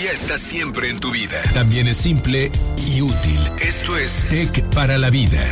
tecnología está siempre en tu vida. También es simple y útil. Esto es Tech para la Vida.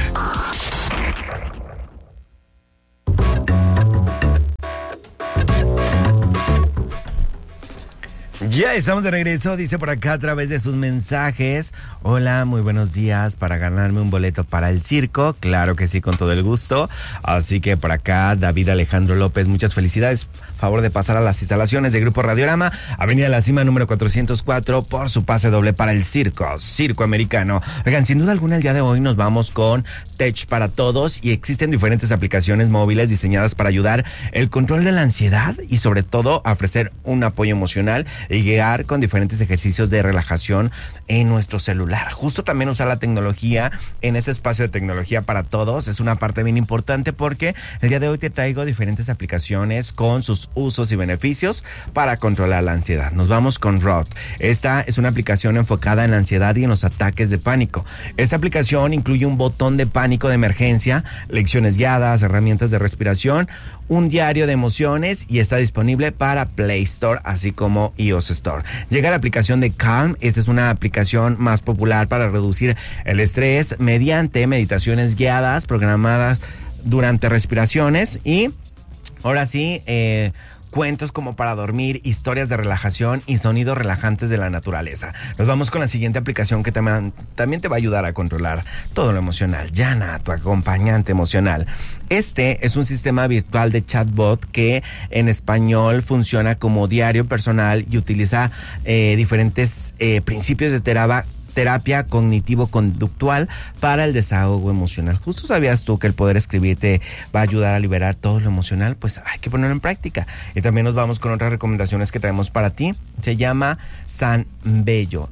Ya estamos de regreso, dice por acá a través de sus mensajes. Hola, muy buenos días, para ganarme un boleto para el circo. Claro que sí, con todo el gusto. Así que por acá, David Alejandro López, muchas felicidades. Favor de pasar a las instalaciones de Grupo Radiorama, Avenida La Cima, número 404, por su pase doble para el circo americano. Oigan, sin duda alguna el día de hoy nos vamos con Tech para Todos y existen diferentes aplicaciones móviles diseñadas para ayudar el control de la ansiedad y sobre todo a ofrecer un apoyo emocional y guiar con diferentes ejercicios de relajación en nuestro celular. Justo también usar la tecnología en ese espacio de tecnología para todos es una parte bien importante porque el día de hoy te traigo diferentes aplicaciones con sus usos y beneficios para controlar la ansiedad. Nos vamos con Rod. Esta es una aplicación enfocada en la ansiedad y en los ataques de pánico. Esta aplicación incluye un botón de pánico de emergencia, lecciones guiadas, herramientas de respiración, un diario de emociones y está disponible para Play Store así como iOS Store. Llega la aplicación de Calm. Esta es una aplicación más popular para reducir el estrés mediante meditaciones guiadas programadas durante respiraciones y ahora sí, cuentos como para dormir, historias de relajación y sonidos relajantes de la naturaleza. Nos vamos con la siguiente aplicación que también te va a ayudar a controlar todo lo emocional. Yana, tu acompañante emocional. Este es un sistema virtual de chatbot que en español funciona como diario personal y utiliza diferentes principios de terapia cognitivo-conductual para el desahogo emocional. ¿Justo sabías tú que el poder escribir te va a ayudar a liberar todo lo emocional? Pues hay que ponerlo en práctica. Y también nos vamos con otras recomendaciones que traemos para ti. Se llama San Bello,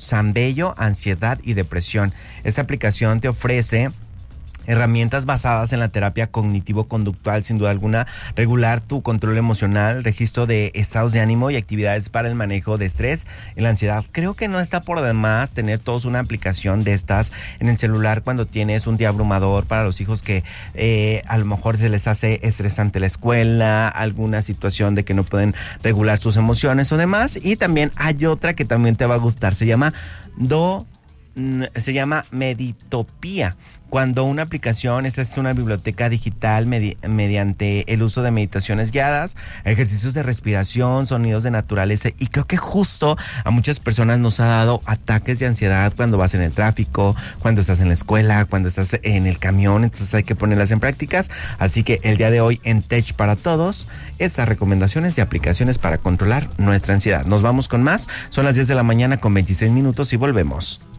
ansiedad y depresión. Esta aplicación te ofrece herramientas basadas en la terapia cognitivo-conductual, sin duda alguna, regular tu control emocional, registro de estados de ánimo y actividades para el manejo de estrés y la ansiedad. Creo que no está por demás tener todos una aplicación de estas en el celular cuando tienes un día abrumador para los hijos que a lo mejor se les hace estresante la escuela, alguna situación de que no pueden regular sus emociones o demás. Y también hay otra que también te va a gustar, se llama Meditopía. Cuando una aplicación, esta es una biblioteca digital mediante el uso de meditaciones guiadas, ejercicios de respiración, sonidos de naturaleza, y creo que justo a muchas personas nos ha dado ataques de ansiedad cuando vas en el tráfico, cuando estás en la escuela, cuando estás en el camión, entonces hay que ponerlas en prácticas. Así que el día de hoy en Tech para Todos, esas recomendaciones de aplicaciones para controlar nuestra ansiedad. Nos vamos con más, son las 10 de la mañana con 26 minutos y volvemos.